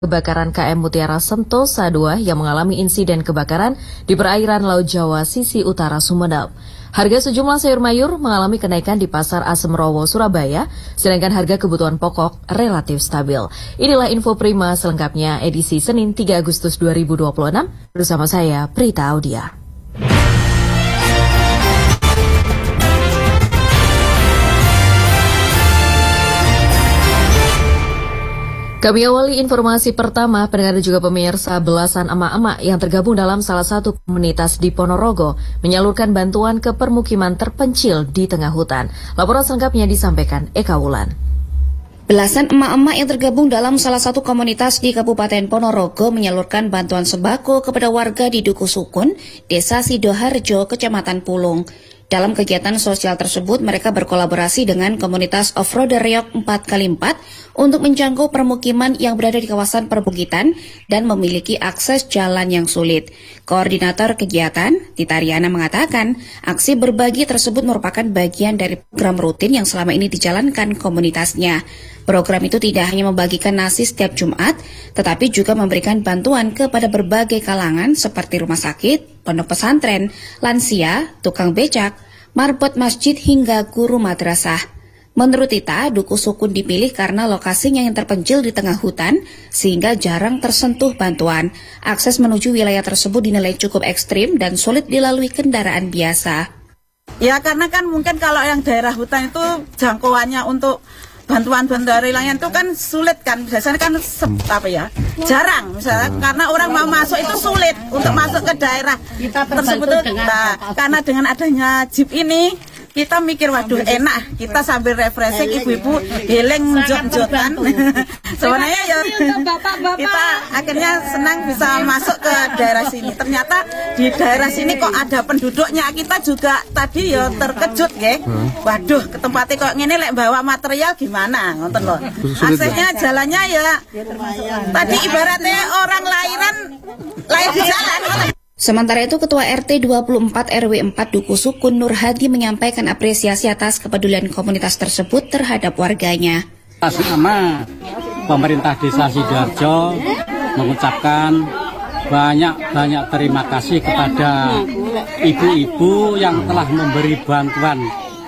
Kebakaran KM Mutiara Sentosa II yang mengalami insiden kebakaran di perairan Laut Jawa sisi utara Sumedang. Harga sejumlah sayur mayur mengalami kenaikan di Pasar Asemrowo, Surabaya, sedangkan harga kebutuhan pokok relatif stabil. Inilah info prima selengkapnya edisi Senin 3 Agustus 2026 bersama saya Prita Audia. Kami awali informasi pertama, pendengar juga pemirsa, belasan emak-emak yang tergabung dalam salah satu komunitas di Ponorogo menyalurkan bantuan ke permukiman terpencil di tengah hutan. Laporan selengkapnya disampaikan Eka Wulan. Belasan emak-emak yang tergabung dalam salah satu komunitas di Kabupaten Ponorogo menyalurkan bantuan sembako kepada warga di Duku Sukun, Desa Sidoharjo, Kecamatan Pulung. Dalam kegiatan sosial tersebut, mereka berkolaborasi dengan komunitas off-roader Riok 4x4 untuk menjangkau permukiman yang berada di kawasan perbukitan dan memiliki akses jalan yang sulit. Koordinator kegiatan, Tita Riana, mengatakan aksi berbagi tersebut merupakan bagian dari program rutin yang selama ini dijalankan komunitasnya. Program itu tidak hanya membagikan nasi setiap Jumat, tetapi juga memberikan bantuan kepada berbagai kalangan seperti rumah sakit, pondok pesantren, lansia, tukang becak, marbot masjid hingga guru madrasah. Menurut Tita, Duku Sukun dipilih karena lokasinya yang terpencil di tengah hutan sehingga jarang tersentuh bantuan. Akses menuju wilayah tersebut dinilai cukup ekstrim dan sulit dilalui kendaraan biasa. Ya karena kan mungkin kalau yang daerah hutan itu jangkauannya untuk bantuan dari layan itu kan sulit kan, biasanya kan jarang misalnya, karena orang mau masuk itu sulit untuk masuk ke daerah tersebut. Karena dengan adanya jeep ini kita mikir waduh enak, kita sambil refreshing, ibu-ibu healing jot-jotan. Sebenarnya ya kita akhirnya senang bisa masuk ke daerah sini. Ternyata di daerah sini kok ada penduduknya, kita juga tadi ya terkejut ya. Waduh, ke tempatnya kok ngene lek bawa material gimana ngoten lho. Aksesnya jalannya ya tadi ibaratnya orang lahiran di jalan. Sementara itu, Ketua RT 24 RW 4 Duku Sukun Nur Hadi menyampaikan apresiasi atas kepedulian komunitas tersebut terhadap warganya. Atas nama pemerintah Desa Sidoharjo mengucapkan banyak terima kasih kepada ibu-ibu yang telah memberi bantuan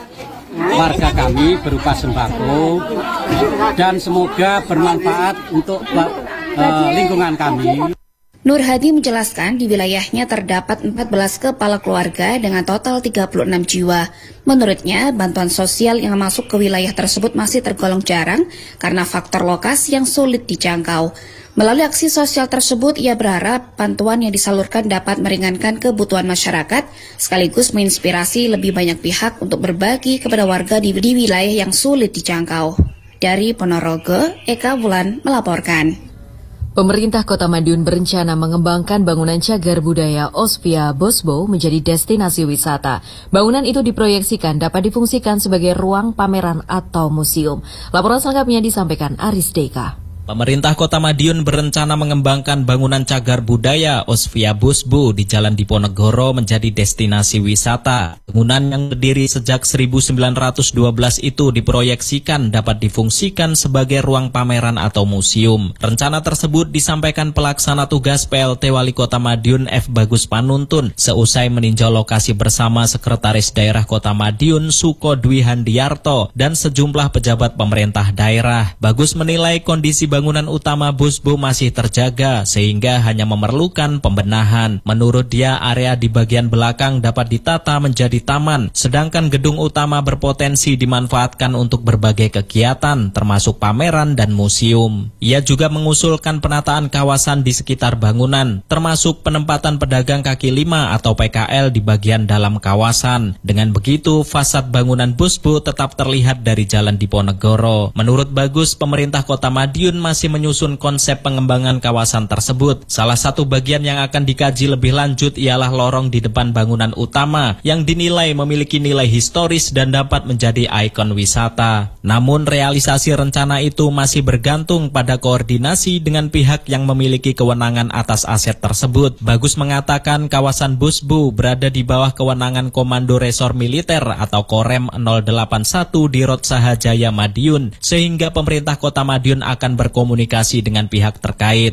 warga kami berupa sembako, dan semoga bermanfaat untuk lingkungan kami. Nur Hadi menjelaskan di wilayahnya terdapat 14 kepala keluarga dengan total 36 jiwa. Menurutnya, bantuan sosial yang masuk ke wilayah tersebut masih tergolong jarang karena faktor lokasi yang sulit dijangkau. Melalui aksi sosial tersebut, ia berharap bantuan yang disalurkan dapat meringankan kebutuhan masyarakat, sekaligus menginspirasi lebih banyak pihak untuk berbagi kepada warga di wilayah yang sulit dijangkau. Dari Ponorogo, Eka Wulan melaporkan. Pemerintah Kota Madiun berencana mengembangkan bangunan cagar budaya Ospia Bosbo menjadi destinasi wisata. Bangunan itu diproyeksikan dapat difungsikan sebagai ruang pameran atau museum. Laporan selengkapnya disampaikan Aris Deka. Pemerintah Kota Madiun berencana mengembangkan bangunan cagar budaya Ospia Bosbo di Jalan Diponegoro menjadi destinasi wisata. Bangunan yang berdiri sejak 1912 itu diproyeksikan dapat difungsikan sebagai ruang pameran atau museum. Rencana tersebut disampaikan pelaksana tugas PLT Wali Kota Madiun F. Bagus Panuntun seusai meninjau lokasi bersama Sekretaris Daerah Kota Madiun Suko Dwi Handiarto dan sejumlah pejabat pemerintah daerah. Bagus menilai kondisi bangunan utama Bosbo masih terjaga sehingga hanya memerlukan pembenahan. Menurut dia, area di bagian belakang dapat ditata menjadi taman, sedangkan gedung utama berpotensi dimanfaatkan untuk berbagai kegiatan termasuk pameran dan museum. Ia juga mengusulkan penataan kawasan di sekitar bangunan, termasuk penempatan pedagang kaki lima atau PKL di bagian dalam kawasan. Dengan begitu, fasad bangunan Bosbo tetap terlihat dari Jalan Diponegoro. Menurut Bagus, pemerintah Kota Madiun masih menyusun konsep pengembangan kawasan tersebut. Salah satu bagian yang akan dikaji lebih lanjut ialah lorong di depan bangunan utama yang dinilai memiliki nilai historis dan dapat menjadi ikon wisata. Namun realisasi rencana itu masih bergantung pada koordinasi dengan pihak yang memiliki kewenangan atas aset tersebut. Bagus mengatakan kawasan Bosbo berada di bawah kewenangan Komando Resor Militer atau Korem 081 di Rot Sahajaya Madiun, sehingga pemerintah Kota Madiun akan berkomunikasi dengan pihak terkait.